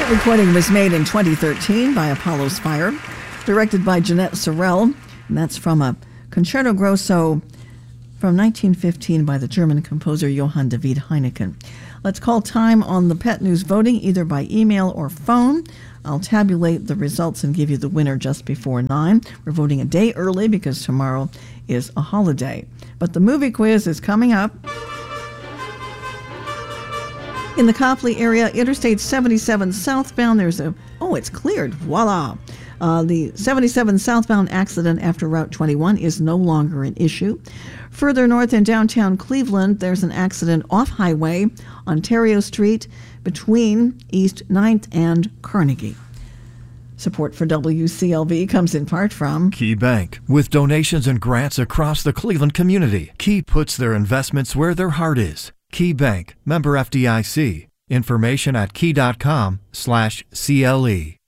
Recording was made in 2013 by Apollo's Fire, directed by Jeanette Sorrell, and that's from a Concerto Grosso from 1915 by the German composer Johann David Heineken. Let's call time on the Pet News voting, either by email or phone. I'll tabulate the results and give you the winner just before 9. We're voting a day early because tomorrow is a holiday. But the movie quiz is coming up. In the Copley area, Interstate 77 southbound, it's cleared. Voila. The 77 southbound accident after Route 21 is no longer an issue. Further north in downtown Cleveland, there's an accident off Highway, Ontario Street, between East 9th and Carnegie. Support for WCLV comes in part from Key Bank. With donations and grants across the Cleveland community, Key puts their investments where their heart is. Key Bank, member FDIC. Information at key.com/CLE.